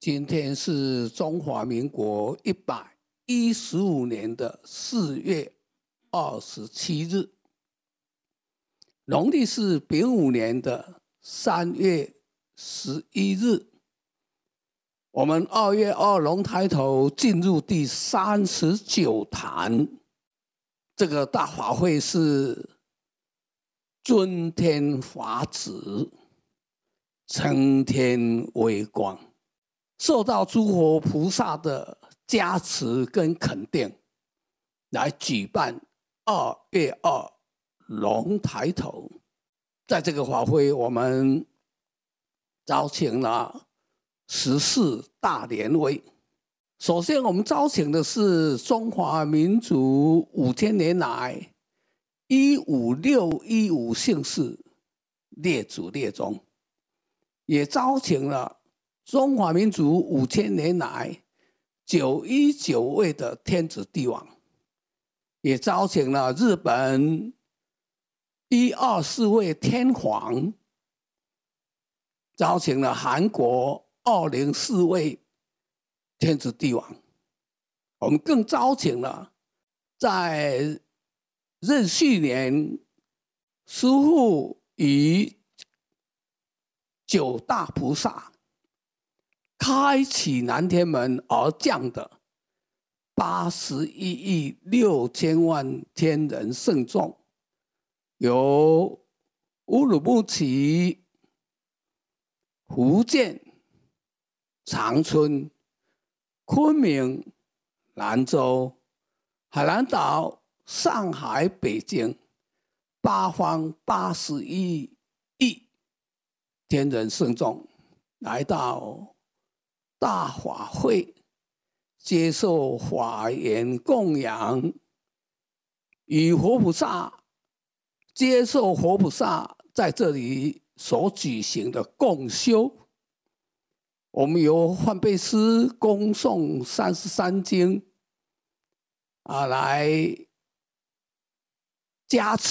今天是中华民国115年的4月27日，农历是丙午年的3月11日。我们2月2龙抬头进入第39坛，这个大法会是尊天法旨，承天威光。受到诸佛菩萨的加持跟肯定，来举办2月2龙抬头。在这个法会，我们招请了14大联位。首先，我们招请的是中华民族5000年来15615姓氏列祖列宗，也招请了中华民族5000年来919位的天子帝王，也招请了日本124位天皇，招请了韩国204位天子帝王。我们更招请了在壬戌年师父与9大菩萨开启南天门而降的81亿6千万天人圣众，由乌鲁木齐、福建、长春、昆明、兰州、海南岛、上海、北京8方81亿天人圣众来到大法会，接受法言供养，与佛菩萨接受佛菩萨在这里所举行的共修。我们由梵呗师恭诵33经来加持